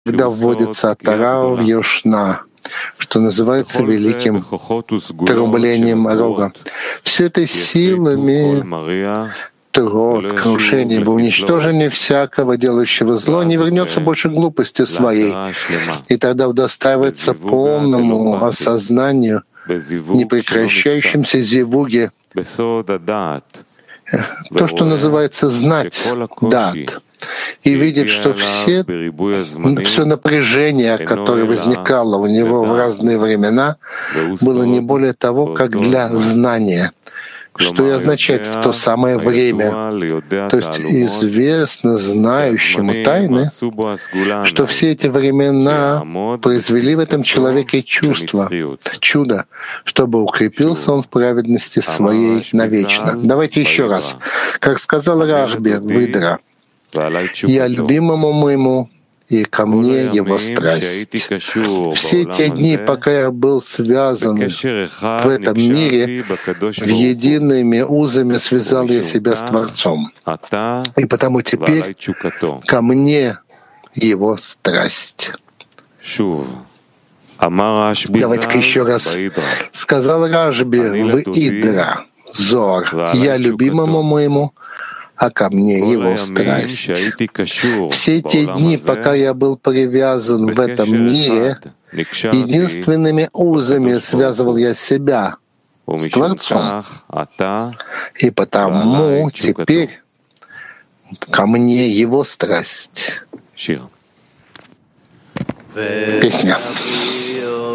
когда вводится Тора в Йошна, что называется великим трублением рога. Все это силами Торот, крушения, ибо уничтожение всякого, делающего зло, не вернется больше глупости своей, и тогда удостаивается полному осознанию, непрекращающемся зивуге, то, что называется знать, дат, и видит, что все напряжение, которое возникало у него в разные времена, было не более того, как для знания, что и означает в то самое время. То есть известно знающему тайны, что все эти времена произвели в этом человеке чудо, чтобы укрепился он в праведности своей навечно. Давайте еще раз. Как сказал Рашби Выдра, «Я любимому моему, и ко мне его страсть». Все те дни, пока я был связан в этом мире, в едиными узами связал я себя с Творцом. И потому теперь ко мне его страсть. Давайте-ка еще раз. Сказал Рашби в Идра, Зоар, «Я любимому моему, а ко мне его страсть». Все те дни, пока я был привязан в этом мире, единственными узами связывал я себя с Творцом. И потому теперь ко мне его страсть. Песня.